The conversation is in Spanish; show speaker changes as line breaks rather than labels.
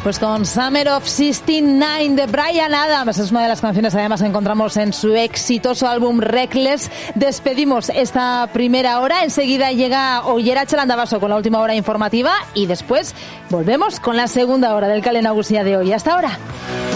Pues con Summer of 69 de Bryan Adams, es una de las canciones además que encontramos en su exitoso álbum Reckless. Despedimos esta primera hora, enseguida llega Ollera Chalandabaso con la última hora informativa y después volvemos con la segunda hora del Kale Nagusia de hoy. Hasta ahora.